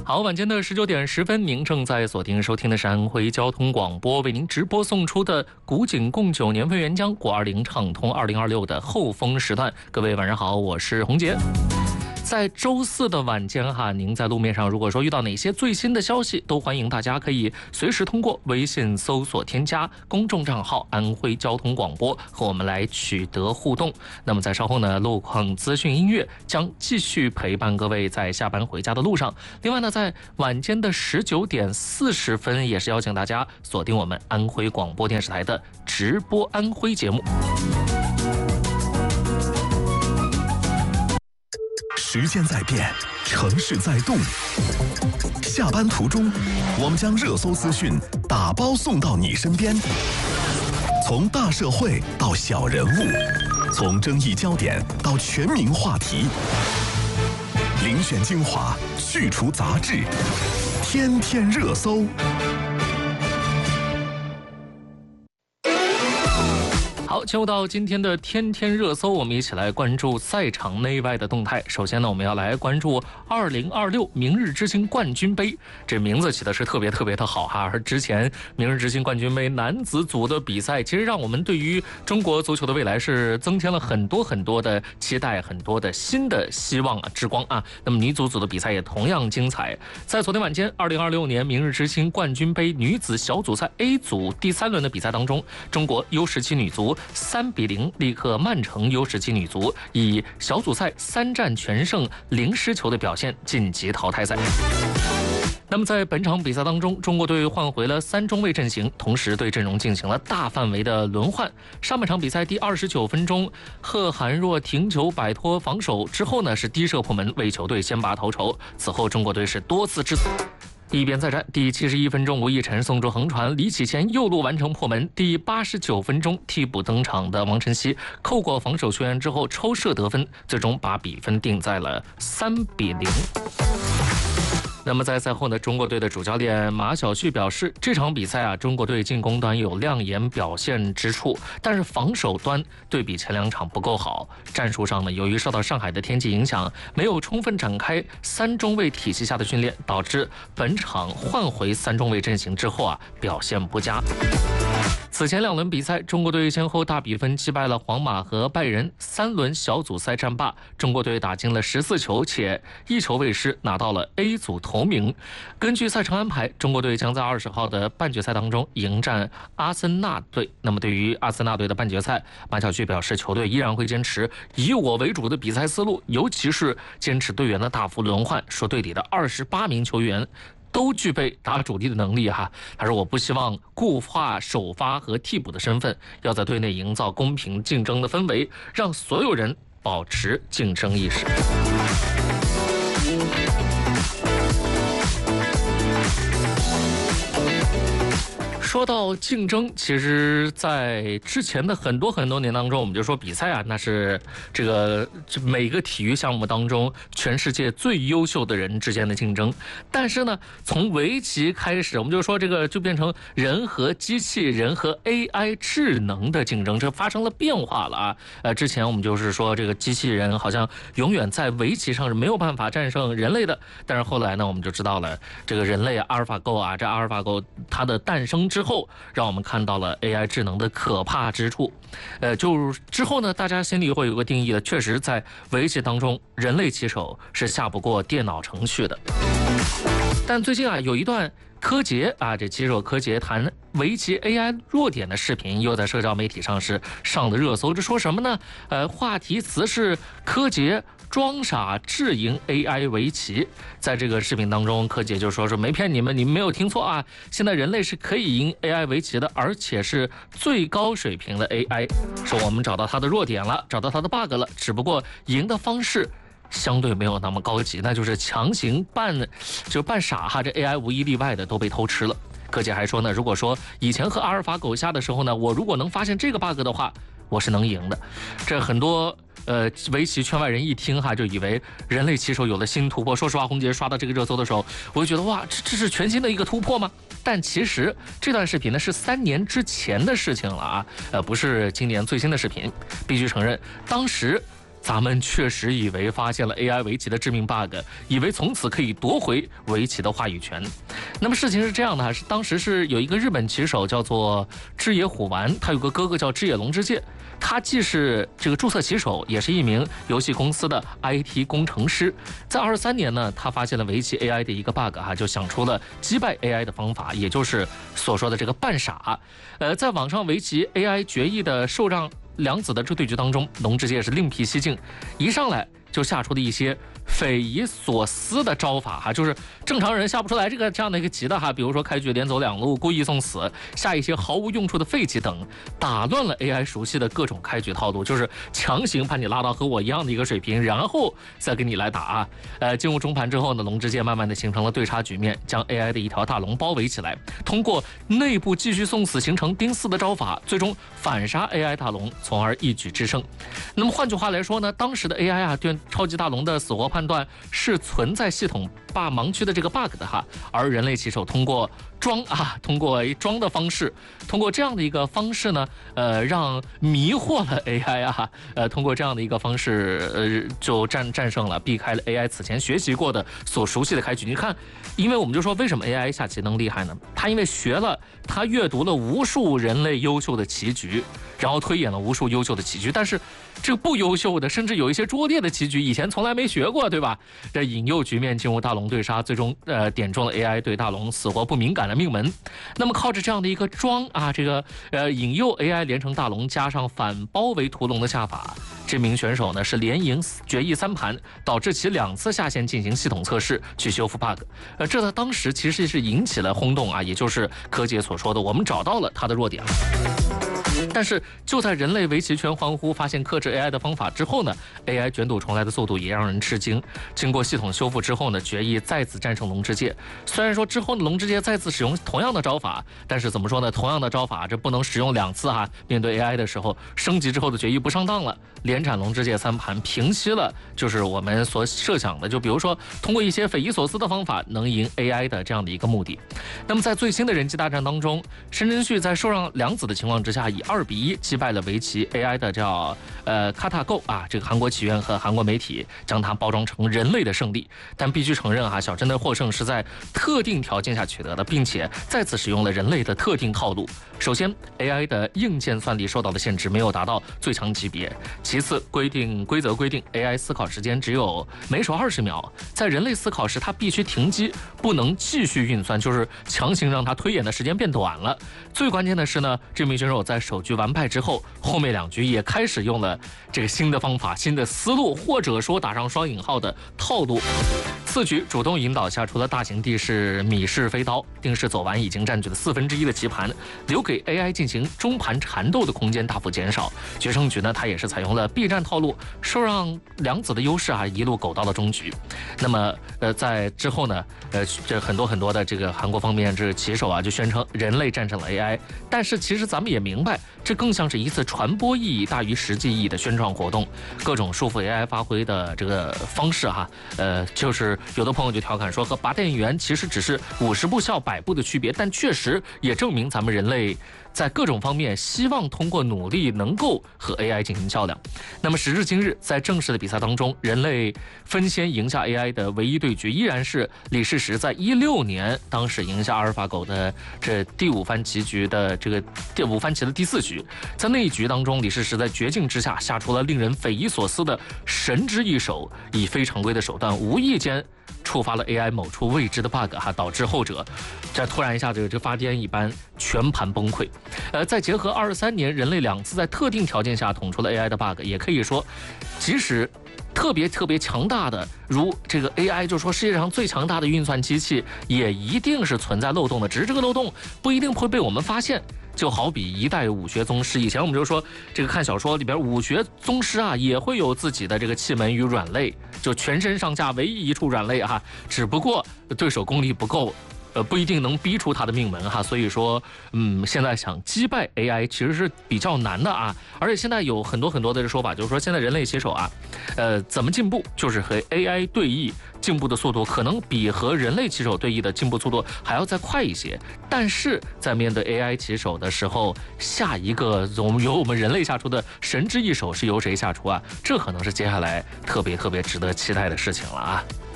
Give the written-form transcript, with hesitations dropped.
好，晚间的19:10，您正在锁定收听的是安徽交通广播为您直播送出的古井贡9年份原浆国20畅通2026的后风时段。各位晚上好，我是洪杰。在周四的晚间哈，您在路面上如果说遇到哪些最新的消息，都欢迎大家可以随时通过微信搜索添加公众账号安徽交通广播和我们来取得互动。那么在稍后呢，路况资讯音乐将继续陪伴各位在下班回家的路上。另外呢，在晚间的19:40，也是邀请大家锁定我们安徽广播电视台的直播安徽节目。 时间在变，城市在动。下班途中，我们将热搜资讯打包送到你身边。从大社会到小人物，从争议焦点到全民话题，遴选精华，去除杂质，天天热搜。 好，进入到今天的天天热搜，我们一起来关注赛场内外的动态。首先呢，我们要来关注2026明日之星冠军杯，这名字起的是特别的好哈。而之前明日之星冠军杯男子组的比赛，其实让我们对于中国足球的未来是增添了很多的期待，很多的新的希望啊之光啊。那么女组的比赛也同样精彩。在昨天晚间2026年明日之星冠军杯女子小组赛 A 组第3轮的比赛当中，中国 U17女足3-0力克曼城 U17女足，以小组赛3战全胜0失球的表现晋级淘汰赛。那么在本场比赛当中，中国队换回了3中卫阵型，同时对阵容进行了大范围的轮换。上半场比赛第29分钟，贺涵若停球摆脱防守之后呢，是低射破门为球队先拔头筹。此后中国队是多次制一边再战，第71分钟，吴亦辰送出横传，李启前右路完成破门。第89分钟，替补登场的王晨曦扣过防守球员之后抽射得分，最终把比分定在了3-0。那么在赛后呢，中国队的主教练马晓旭表示，这场比赛啊，中国队进攻端有亮眼表现之处，但是防守端对比前2场不够好。战术上呢，由于受到上海的天气影响，没有充分展开3中卫体系下的训练，导致本场换回3中卫阵型之后啊，表现不佳。此前2轮比赛，中国队先后大比分击败了皇马和拜仁，3轮小组赛战罢，中国队打进了14球，且1球未失，拿到了 A 组头名。根据赛程安排，中国队将在20号的半决赛当中迎战阿森纳队。那么对于阿森纳队的半决赛，马晓旭表示，球队依然会坚持以我为主的比赛思路，尤其是坚持队员的大幅轮换，说队里的28名球员都具备打主力的能力哈。他说，我不希望固化首发和替补的身份，要在队内营造公平竞争的氛围，让所有人保持竞争意识。说到竞争，其实在之前的很多年当中，我们就说比赛啊，那是这个每个体育项目当中全世界最优秀的人之间的竞争。但是呢，从围棋开始，我们就说这个就变成人和机器人和 AI 智能的竞争，这发生了变化了啊。之前我们就是说这个机器人好像永远在围棋上是没有办法战胜人类的，但是后来呢，我们就知道了这个人类阿尔法狗啊，这阿尔法狗它的诞生之后，让我们看到了 AI 智能的可怕之处。就是之后呢，大家心里会有个定义的，确实在围棋当中，人类棋手是下不过电脑程序的。但最近啊，有一段柯洁啊，这棋手柯洁谈围棋 AI 弱点的视频，又在社交媒体上是上了热搜。这说什么呢？话题词是柯洁装傻智赢 AI 围棋。在这个视频当中，柯洁就说没骗你们，你们没有听错啊！现在人类是可以赢 AI 围棋的，而且是最高水平的 AI。说我们找到它的弱点了，找到它的 bug 了，只不过赢的方式相对没有那么高级，那就是强行扮傻哈，这 AI 无一例外的都被偷吃了。柯洁还说呢，如果说以前和阿尔法狗下的时候呢，我如果能发现这个 bug 的话，我是能赢的。这很多围棋圈外人一听哈，就以为人类棋手有了新突破。说实话，洪杰刷到这个热搜的时候，我就觉得哇，这是全新的一个突破吗？但其实这段视频呢是3年之前的事情了啊，不是今年最新的视频。必须承认，当时咱们确实以为发现了 AI 围棋的致命 bug， 以为从此可以夺回围棋的话语权。那么事情是这样的，当时是有一个日本棋手叫做枝野虎丸，他有个哥哥叫枝野龙之介，他既是这个注册棋手，也是一名游戏公司的 IT 工程师。在23年呢，他发现了围棋 AI 的一个 bug 就想出了击败 AI 的方法，也就是所说的这个扮傻。在网上围棋 AI 决议的受让两子的这对局当中，龙之介是另辟蹊径，一上来就下出了一些匪夷所思的招法就是正常人下不出来这样的一个棋的比如说开局连走2路，故意送死，下一些毫无用处的废棋等，打乱了 AI 熟悉的各种开局套路，就是强行把你拉到和我一样的一个水平，然后再跟你来打进入中盘之后呢，龙之介慢慢的形成了对差局面，将 AI 的一条大龙包围起来，通过内部继续送死形成丁4的招法，最终反杀 AI 大龙，从而一举制胜。那么换句话来说呢，当时的 AI 对超级大龙的死活判断是存在系统盲区的这个 bug 的而人类棋手通过装的方式，通过这样的一个方式呢，让迷惑了 AI 通过这样的一个方式，就战胜了，避开了 AI 此前学习过的所熟悉的开局。你看，因为我们就说为什么 AI 下棋能厉害呢？他因为他阅读了无数人类优秀的棋局，然后推演了无数优秀的棋局，但是这个不优秀的，甚至有一些拙劣的棋局，以前从来没学过，对吧？这引诱局面进入大龙对杀，最终点中了 AI 对大龙死活不敏感的命门。那么靠着这样的一个引诱 AI 连成大龙，加上反包围屠龙的下法，这名选手呢是连赢决议3盘，导致其2次下线进行系统测试去修复 bug。这在当时其实是引起了轰动也就是柯洁所说的，我们找到了他的弱点了。但是就在人类围棋圈欢呼发现克制 AI 的方法之后呢， AI 卷土重来的速度也让人吃惊。经过系统修复之后呢，决议再次战胜龙之介。虽然说之后呢，龙之介再次使用同样的招法，但是怎么说呢，同样的招法这不能使用2次面对 AI 的时候，升级之后的决议不上当了，连斩龙之介3盘，平息了就是我们所设想的，就比如说通过一些匪夷所思的方法能赢 AI 的这样的一个目的。那么在最新的人机大战当中，申真谞在受让2子的情况之下，以2-1击败了围棋 AI 的叫KataGo这个韩国棋院和韩国媒体将它包装成人类的胜利。但必须承认小珍的获胜是在特定条件下取得的，并且再次使用了人类的特定套路。首先 AI 的硬件算力受到的限制，没有达到最强级别。其次规则规定 AI 思考时间只有每手20秒，在人类思考时它必须停机，不能继续运算，就是强行让它推演的时间变短了。最关键的是呢，这名选手在首局完败之后，后面2局也开始用了这个新的方法、新的思路，或者说打上双引号的套路。次局主动引导下，除了大型地势米式飞刀，定式走完已经占据了1/4的棋盘，留给 AI 进行中盘缠斗的空间大幅减少。决胜局呢，它也是采用了避战套路，受让2子的优势一路苟到了终局。那么在之后呢，这很多的这个韩国方面这棋手就宣称人类战胜了 AI， 但是其实咱们也明白，这更像是一次传播意义大于实际意义的宣传活动，各种束缚 AI 发挥的这个方式就是有的朋友就调侃说，和拔电影院其实只是50步笑100步的区别，但确实也证明咱们人类在各种方面希望通过努力能够和 AI 进行较量。那么时至今日，在正式的比赛当中，人类分先赢下 AI 的唯一对局依然是李世石在16年当时赢下阿尔法狗的这第5番棋局的这个第5番棋的第4局。在那一局当中，李世石在绝境之下下出了令人匪夷所思的神之一手，以非常规的手段无意间触发了 AI 某处未知的 bug， 导致后者这突然一下这发癫一般全盘崩溃。再结合23年人类2次在特定条件下捅出了 AI 的 bug， 也可以说，即使特别强大的如这个 AI， 就说世界上最强大的运算机器，也一定是存在漏洞的，只是这个漏洞不一定会被我们发现。就好比一代武学宗师，以前我们就说这个看小说里边武学宗师也会有自己的这个气门与软肋，就全身上下唯一一处软肋只不过对手功力不够， 不一定能逼出它的命门哈。所以说，现在想击败 AI 其实是比较难的啊。而且现在有很多的说法，就是说现在人类棋手啊，怎么进步，就是和 AI 对弈进步的速度可能比和人类棋手对弈的进步速度还要再快一些。但是在面对 AI 棋手的时候，下一个由我们人类下出的神之一手是由谁下出啊？这可能是接下来特别值得期待的事情了啊。